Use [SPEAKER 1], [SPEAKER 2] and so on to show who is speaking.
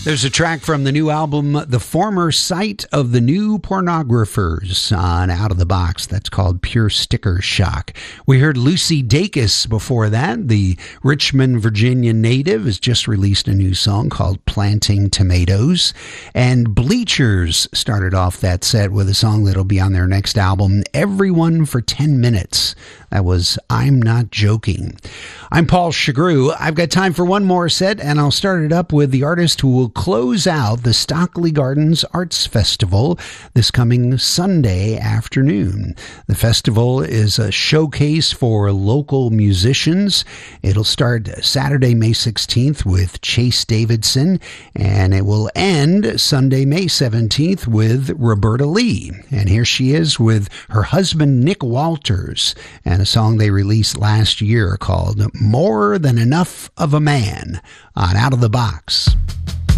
[SPEAKER 1] There's a track from the new album, The Former Site of the New Pornographers, on Out of the Box. That's called Pure Sticker Shock. We heard Lucy Dacus before that. The Richmond, Virginia native has just released a new song called Planting Tomatoes. And Bleachers started off that set with a song that'll be on their next album, Everyone for 10 Minutes. That was I'm Not Joking. I'm Paul Chagru. I've got time for one more set, and I'll start it up with the artist who will close out the Stockley Gardens Arts Festival this coming Sunday afternoon. The festival is a showcase for local musicians. It'll start Saturday, May 16th with Chase Davidson, and it will end Sunday, May 17th with Roberta Lee. And here she is with her husband, Nick Walters, and a song they released last year called More Than Enough of a Man on Out of the Box.